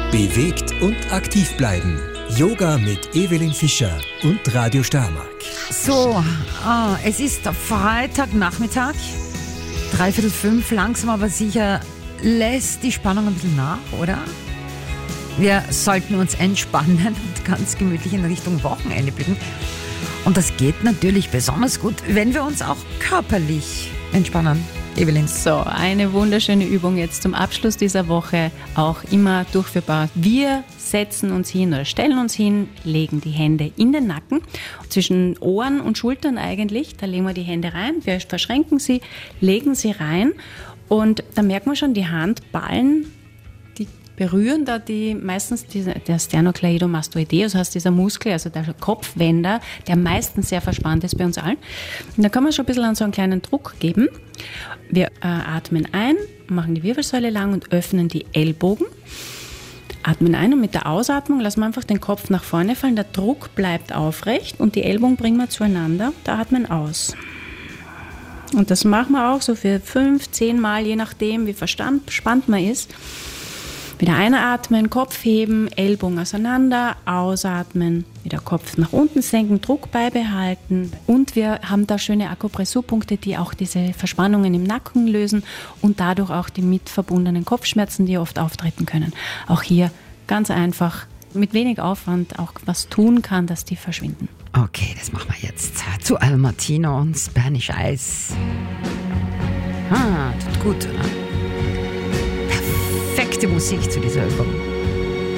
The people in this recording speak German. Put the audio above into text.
Bewegt und aktiv bleiben. Yoga mit Evelyn Fischer und Radio Steiermark. So, es ist Freitagnachmittag, 4:45, langsam aber sicher lässt die Spannung ein bisschen nach, oder? Wir sollten uns entspannen und ganz gemütlich in Richtung Wochenende blicken. Und das geht natürlich besonders gut, wenn wir uns auch körperlich entspannen. Evelyn. So, eine wunderschöne Übung jetzt zum Abschluss dieser Woche, auch immer durchführbar. Wir setzen uns hin oder stellen uns hin, legen die Hände in den Nacken, zwischen Ohren und Schultern eigentlich, da legen wir die Hände rein, wir verschränken sie, legen sie rein und da merkt man schon, die Handballen, die berühren da meistens der Sternocleidomastoideus, das heißt dieser Muskel, also der Kopfwender, der meistens sehr verspannt ist bei uns allen. Und da kann man schon ein bisschen an so einen kleinen Druck geben. Wir atmen ein, machen die Wirbelsäule lang und öffnen die Ellbogen. Atmen ein und mit der Ausatmung lassen wir einfach den Kopf nach vorne fallen. Der Druck bleibt aufrecht und die Ellbogen bringen wir zueinander. Da atmen aus. Und das machen wir auch so für 5-10 Mal, je nachdem, wie verspannt man ist. Wieder einatmen, Kopf heben, Ellbogen auseinander, ausatmen, wieder Kopf nach unten senken, Druck beibehalten. Und wir haben da schöne Akupressurpunkte, die auch diese Verspannungen im Nacken lösen und dadurch auch die mit verbundenen Kopfschmerzen, die oft auftreten können. Auch hier ganz einfach, mit wenig Aufwand auch was tun kann, dass die verschwinden. Okay, das machen wir jetzt. Zu Al Martino und Spanish Ice. Tut gut, oder? Perfekte Musik zu dieser Übung.